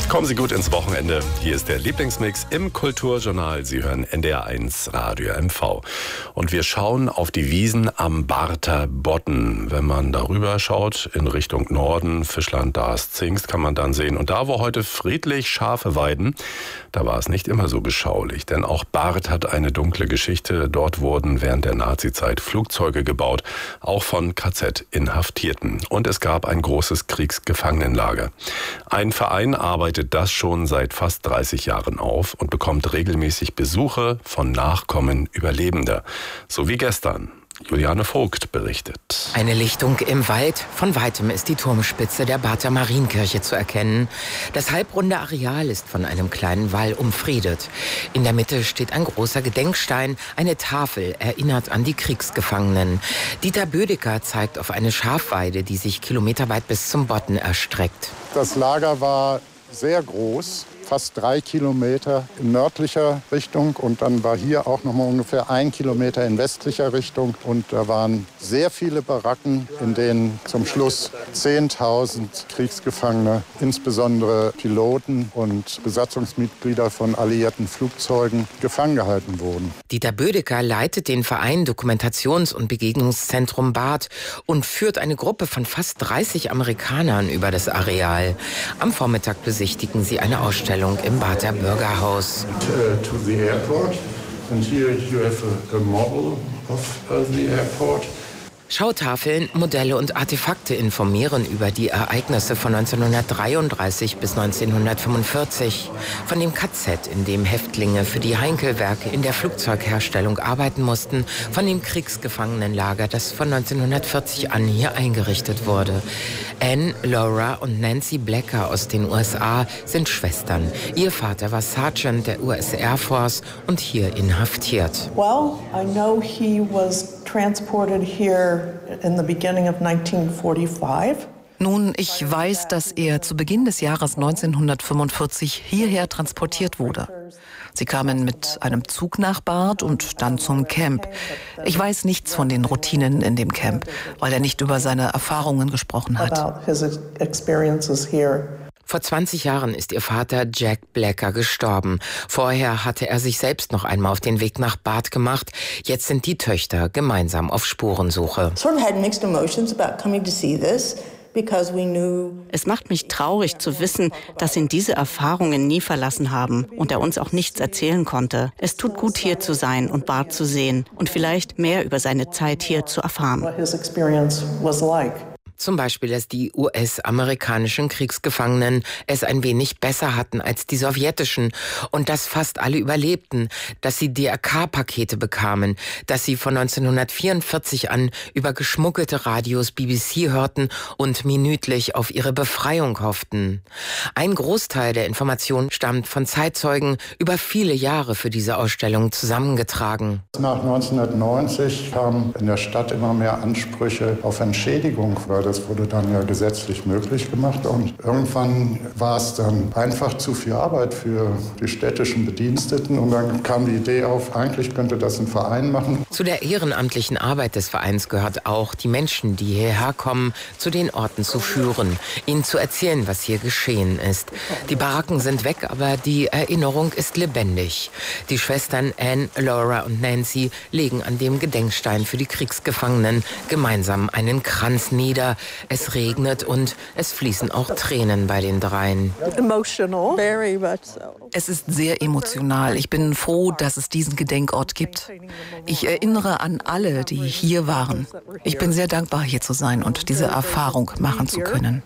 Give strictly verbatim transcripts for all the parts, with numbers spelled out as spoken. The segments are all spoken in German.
Kommen Sie gut ins Wochenende. Hier ist der Lieblingsmix im Kulturjournal. Sie hören N D R eins Radio M V. Und wir schauen auf die Wiesen am Barther Bodden. Wenn man darüber schaut, in Richtung Norden, Fischland, da ist Zingst, kann man dann sehen. Und da, wo heute friedlich Schafe weiden, da war es nicht immer so beschaulich. Denn auch Barth hat eine dunkle Geschichte. Dort wurden während der Nazizeit Flugzeuge gebaut, auch von K Z-Inhaftierten. Und es gab ein großes Kriegsgefangenenlager. Ein Verein arbeitet das schon seit fast dreißig Jahren auf und bekommt regelmäßig Besuche von Nachkommen Überlebender. So wie gestern. Juliane Vogt berichtet. Eine Lichtung im Wald. Von weitem ist die Turmspitze der Barther Marienkirche zu erkennen. Das halbrunde Areal ist von einem kleinen Wall umfriedet. In der Mitte steht ein großer Gedenkstein. Eine Tafel erinnert an die Kriegsgefangenen. Dieter Bödecker zeigt auf eine Schafweide, die sich kilometerweit bis zum Bodden erstreckt. Das Lager war sehr groß, fast drei Kilometer in nördlicher Richtung, und dann war hier auch noch mal ungefähr ein Kilometer in westlicher Richtung, und da waren sehr viele Baracken, in denen zum Schluss zehntausend Kriegsgefangene, insbesondere Piloten und Besatzungsmitglieder von alliierten Flugzeugen, gefangen gehalten wurden. Dieter Bödecker leitet den Verein Dokumentations- und Begegnungszentrum Barth und führt eine Gruppe von fast dreißig Amerikanern über das Areal. Am Vormittag besichtigen sie eine Ausstellung im Barther Bürgerhaus. To the airport, and here you have a, a model of uh, the airport. Schautafeln, Modelle und Artefakte informieren über die Ereignisse von neunzehnhundertdreiunddreißig bis neunzehnhundertfünfundvierzig. Von dem K Z, in dem Häftlinge für die Heinkel-Werke in der Flugzeugherstellung arbeiten mussten, von dem Kriegsgefangenenlager, das von neunzehnhundertvierzig an hier eingerichtet wurde. Anne, Laura und Nancy Blecker aus den U S A sind Schwestern. Ihr Vater war Sergeant der U S Air Force und hier inhaftiert. Well, I know he was transported here in the beginning of nineteen forty-five. Nun, ich weiß, dass er zu Beginn des Jahres neunzehnhundertfünfundvierzig hierher transportiert wurde. Sie kamen mit einem Zug nach Barth und dann zum Camp. Ich weiß nichts von den Routinen in dem Camp, weil er nicht über seine Erfahrungen gesprochen hat. Vor zwanzig Jahren ist ihr Vater Jack Blecker gestorben. Vorher hatte er sich selbst noch einmal auf den Weg nach Barth gemacht. Jetzt sind die Töchter gemeinsam auf Spurensuche. Es macht mich traurig zu wissen, dass ihn diese Erfahrungen nie verlassen haben und er uns auch nichts erzählen konnte. Es tut gut, hier zu sein und Barth zu sehen und vielleicht mehr über seine Zeit hier zu erfahren. Zum Beispiel, dass die U S-amerikanischen Kriegsgefangenen es ein wenig besser hatten als die sowjetischen und dass fast alle überlebten, dass sie D R K-Pakete bekamen, dass sie von neunzehnhundertvierundvierzig an über geschmuggelte Radios B B C hörten und minütlich auf ihre Befreiung hofften. Ein Großteil der Informationen stammt von Zeitzeugen, über viele Jahre für diese Ausstellung zusammengetragen. Nach neunzehnhundertneunzig kamen in der Stadt immer mehr Ansprüche auf Entschädigung, weil das wurde dann ja gesetzlich möglich gemacht. Und irgendwann war es dann einfach zu viel Arbeit für die städtischen Bediensteten. Und dann kam die Idee auf, eigentlich könnte das ein Verein machen. Zu der ehrenamtlichen Arbeit des Vereins gehört auch, die Menschen, die hierher kommen, zu den Orten zu führen, ihnen zu erzählen, was hier geschehen ist. Die Baracken sind weg, aber die Erinnerung ist lebendig. Die Schwestern Anne, Laura und Nancy legen an dem Gedenkstein für die Kriegsgefangenen gemeinsam einen Kranz nieder. Es regnet und es fließen auch Tränen bei den dreien. Es ist sehr emotional. Ich bin froh, dass es diesen Gedenkort gibt. Ich erinnere an alle, die hier waren. Ich bin sehr dankbar, hier zu sein und diese Erfahrung machen zu können.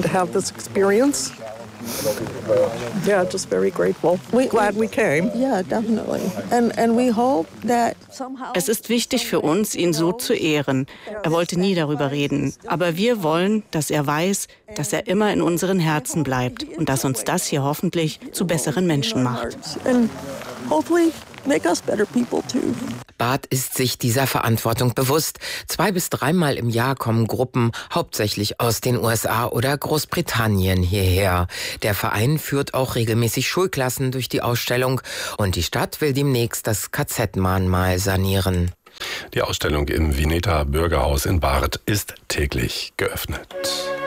Yeah, just very grateful. We, Glad we came. Yeah, definitely. And and we hope that somehow. Es ist wichtig für uns, ihn so zu ehren. Er wollte nie darüber reden, aber wir wollen, dass er weiß, dass er immer in unseren Herzen bleibt und dass uns das hier hoffentlich zu besseren Menschen macht. And hopefully make us better people too. Barth ist sich dieser Verantwortung bewusst. Zwei bis dreimal im Jahr kommen Gruppen, hauptsächlich aus den U S A oder Großbritannien, hierher. Der Verein führt auch regelmäßig Schulklassen durch die Ausstellung und die Stadt will demnächst das K Z-Mahnmal sanieren. Die Ausstellung im Vineta Bürgerhaus in Barth ist täglich geöffnet.